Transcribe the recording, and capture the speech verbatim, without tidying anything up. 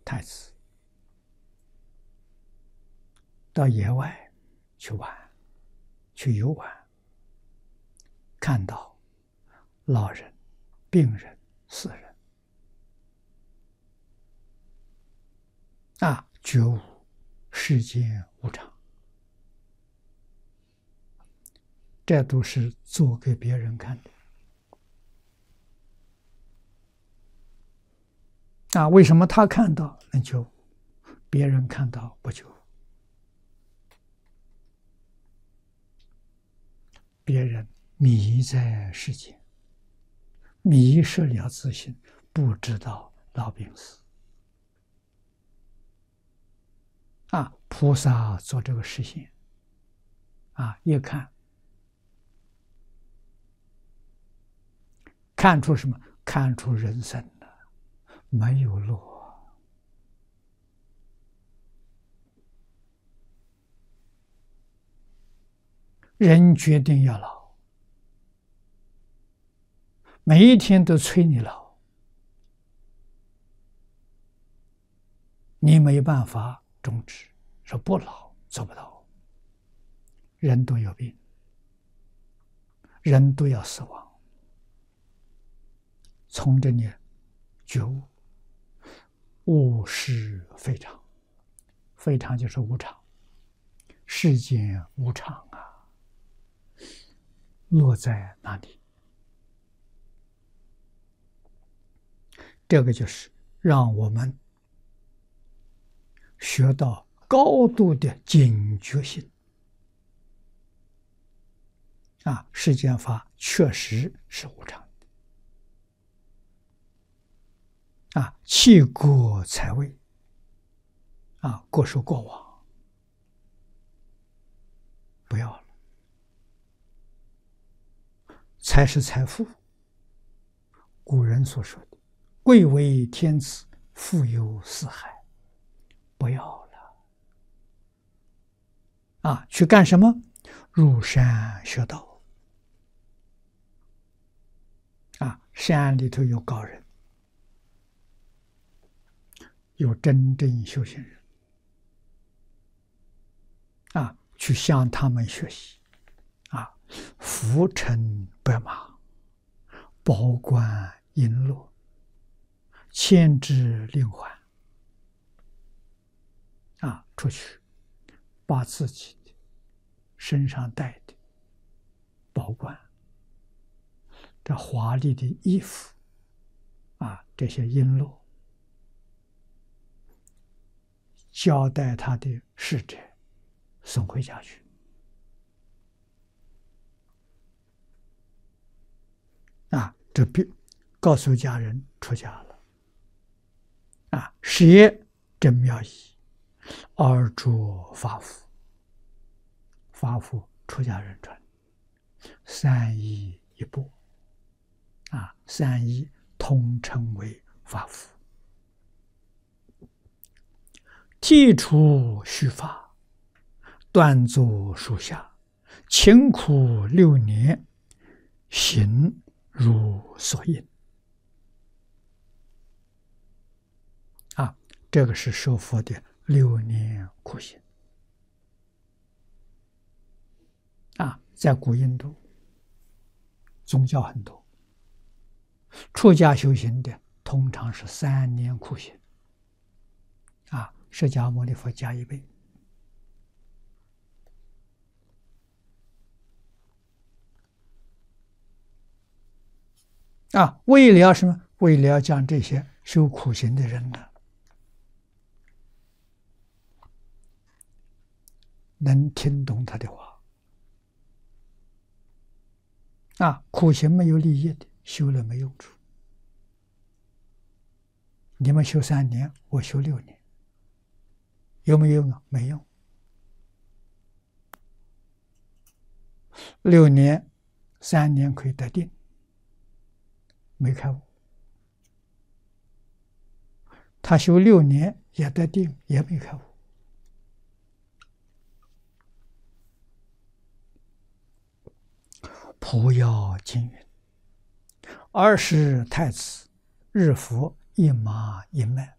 太子到野外去玩，去游玩，看到老人、病人、死人，啊，觉悟世间无常，这都是做给别人看的。啊，为什么他看到能觉悟，别人看到不觉悟？别人迷在世间，迷失了自性，不知道老病死。啊，菩萨做这个实现，啊，一看，看出什么？看出人生了，没有路。人决定要老，每一天都催你老，你没办法终止，说不老做不到。人都有病，人都要死亡，从这里觉悟，物是非常，非常就是无常，世间无常啊，落在哪里？这个就是让我们学到高度的警觉性。啊，世间法确实是无常的。啊，弃过财位，啊，过受过往，不要了。财是财富，古人所说的“贵为天子，富有四海”，不要了。啊，去干什么？入山学道。啊，山里头有高人，有真正修行人，啊，去向他们学习，啊，浮尘白马，保管璎珞，牵制令环，啊，出去把自己的身上带的保管这华丽的衣服，啊，这些璎珞，交代他的使者送回家去。啊，这必告诉家人出家了。啊，舍真妙义，而着法服，法服出家人穿，三衣一钵。啊，三衣统称为法服。剃除须发，端坐树下，勤苦六年，行如所应。啊，这个是受佛的六年苦行。啊，在古印度，宗教很多。出家修行的通常是三年苦行，啊，释迦牟尼佛加一倍。啊，为了什么？为了将这些修苦行的人呢，能听懂他的话。啊，苦行没有利益的，修了没用处。你们修三年，我修六年，有没有用啊？没用。六年、三年可以得定，没开悟。他修六年也得定，也没开悟。普要经云：二十太子，日服一马一麦，